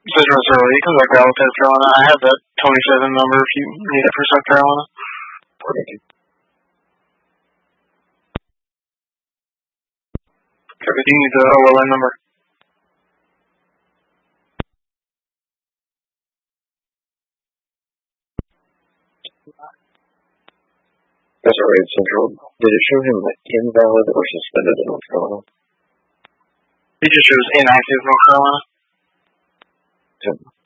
Says North Carolina. You can look out with South Carolina. I have that 27 number if you need it for South Carolina. Do you need the OLN number? That's alright, Central. Did it show him invalid or suspended in North Carolina? It just shows inactive North Carolina.